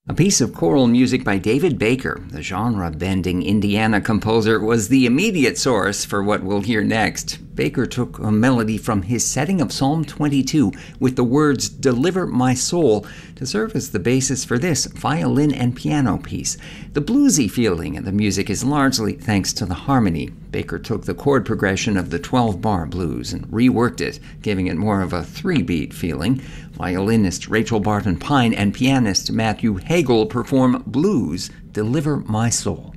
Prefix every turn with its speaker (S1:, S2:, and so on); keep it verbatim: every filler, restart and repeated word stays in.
S1: A piece of choral music by David Baker, the genre-bending Indiana composer, was the immediate source for what we'll hear next. Baker took a melody from his setting of Psalm twenty-two with the words, "Deliver my soul," to serve as the basis for this violin and piano piece. The bluesy feeling of the music is largely thanks to the harmony. Baker took the chord progression of the twelve-bar blues and reworked it, giving it more of a three-beat feeling. Violinist Rachel Barton Pine and pianist Matthew Hagel perform Blues, Deliver My Soul.